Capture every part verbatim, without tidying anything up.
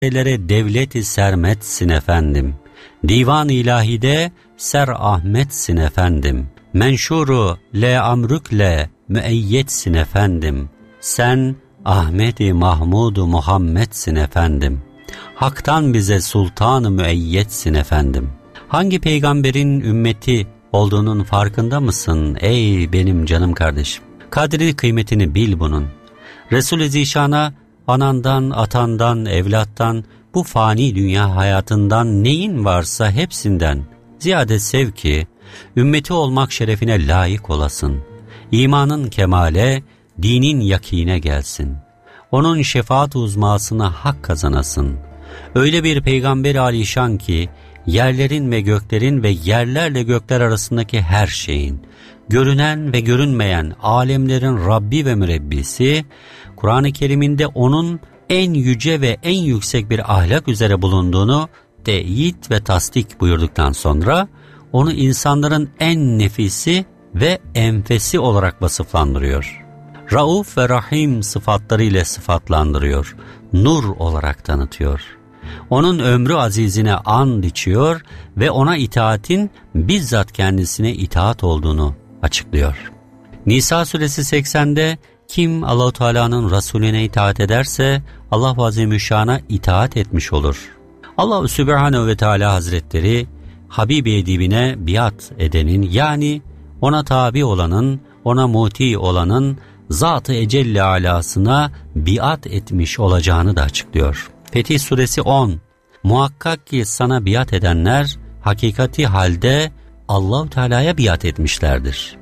Lere devlet-i sermetsin efendim. Divan-ı ilahide ser Ahmetsin efendim. Menşuru le amrükle müeyyetsin efendim. Sen Ahmet-i Mahmud-u Muhammed'sin efendim. Hak'tan bize sultan-ı müeyyetsin efendim. Hangi peygamberin ümmeti olduğunun farkında mısın ey benim canım kardeşim? Kadri kıymetini bil bunun. Resul-i Zişan'a anandan, atandan, evlattan, bu fani dünya hayatından neyin varsa hepsinden ziyade sev ki ümmeti olmak şerefine layık olasın. İmanın kemale, dinin yakine gelsin. Onun şefaat uzmasına hak kazanasın. Öyle bir peygamber alişan ki yerlerin ve göklerin ve yerlerle gökler arasındaki her şeyin, görünen ve görünmeyen alemlerin Rabbi ve mürebbisi, Kur'an-ı Kerim'inde onun en yüce ve en yüksek bir ahlak üzere bulunduğunu teyit ve tasdik buyurduktan sonra onu insanların en nefisi ve enfesi olarak vasıflandırıyor. Rauf ve Rahim sıfatları ile sıfatlandırıyor. Nur olarak tanıtıyor. Onun ömrü azizine and içiyor ve ona itaatin bizzat kendisine itaat olduğunu açıklıyor. Nisa suresi seksende kim Allah-u Teala'nın Resulüne itaat ederse Allah Azimüşşan'a itaat etmiş olur. Allah Sübhanehu ve Teala Hazretleri Habibi edibine biat edenin, yani ona tabi olanın, ona muti olanın Zat-ı Ecelle alasına biat etmiş olacağını da açıklıyor. Fetih suresi on. Muhakkak ki sana biat edenler hakikati halde Allah-u Teala'ya biat etmişlerdir.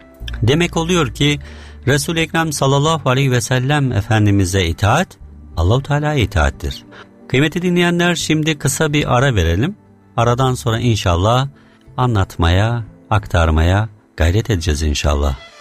Demek oluyor ki Resul-i Ekrem sallallahu aleyhi ve sellem Efendimiz'e itaat Allah-u Teala'ya itaattir. Kıymetli dinleyenler, şimdi kısa bir ara verelim. Aradan sonra inşallah anlatmaya, aktarmaya gayret edeceğiz inşallah.